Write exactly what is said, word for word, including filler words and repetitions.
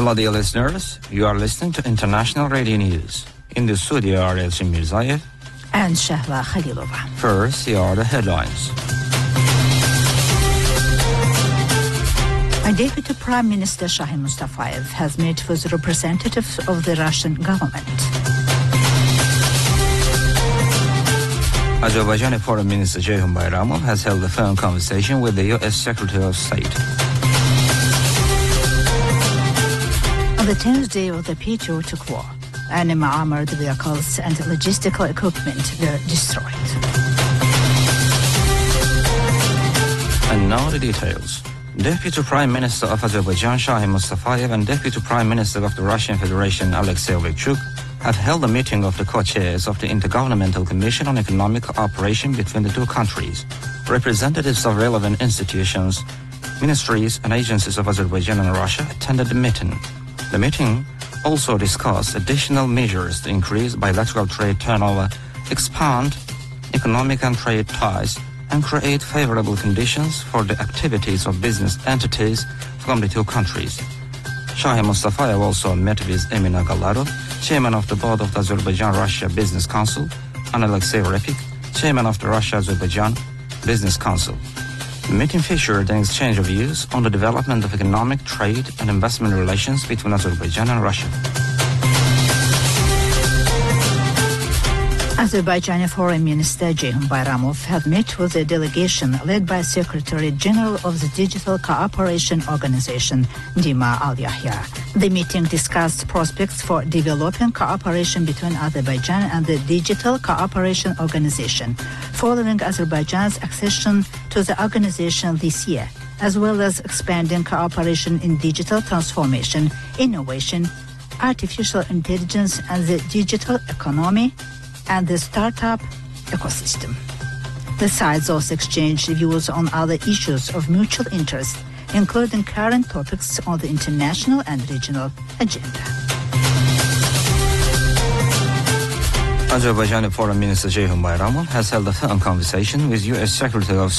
Hello, dear listeners. You are listening to International Radio News. In the studio are Elchin Mirzayev and Shahla Khalilova. First, here are the headlines. Deputy Prime Minister Shahin Mustafayev has met with representatives of the Russian government. Azerbaijani Foreign Minister Ceyhun Bayramov has held a phone conversation with the U S Secretary of State. On the tenth day of the patriotic war, enemy armored vehicles and logistical equipment were destroyed. And now the details. Deputy Prime Minister of Azerbaijan Shahin Mustafayev and Deputy Prime Minister of the Russian Federation Alexei Ovechuk have held a meeting of the co-chairs of the Intergovernmental Commission on Economic Cooperation between the two countries. Representatives of relevant institutions, ministries and agencies of Azerbaijan and Russia attended the meeting. The meeting also discussed additional measures to increase bilateral trade turnover, expand economic and trade ties, and create favorable conditions for the activities of business entities from the two countries. Shahin Mustafayev also met with Emin Agalarov, chairman of the board of the Azerbaijan-Russia Business Council, and Alexei Repik, chairman of the Russia-Azerbaijan Business Council. The meeting featured an exchange of views on the development of economic, trade, and investment relations between Azerbaijan and Russia. Azerbaijani Foreign Minister Ceyhun Bayramov had met with a delegation led by Secretary General of the Digital Cooperation Organization, Dima Al-Yahya. The meeting discussed prospects for developing cooperation between Azerbaijan and the Digital Cooperation Organization, following Azerbaijan's accession to the organization this year, as well as expanding cooperation in digital transformation, innovation, artificial intelligence, and the digital economy, and the startup ecosystem. The sides also exchanged views on other issues of mutual interest, including current topics on the international and regional agenda. Azerbaijani Foreign Minister Ceyhun Bayramov has held a phone conversation with U S Secretary of